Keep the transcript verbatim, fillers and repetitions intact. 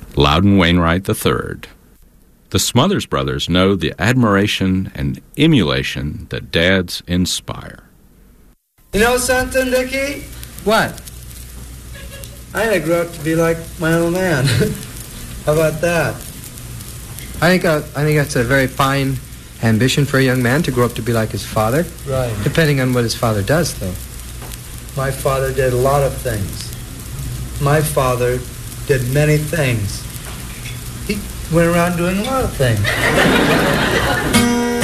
Loudon Wainwright the third. The Smothers Brothers know the admiration and emulation that dads inspire. You know something, Dickie? What? I had to grow up to be like my old man. How about that? I think uh, I think that's a very fine ambition for a young man to grow up to be like his father. Right. Depending on what his father does, though. My father did a lot of things. My father did many things. He went around doing a lot of things.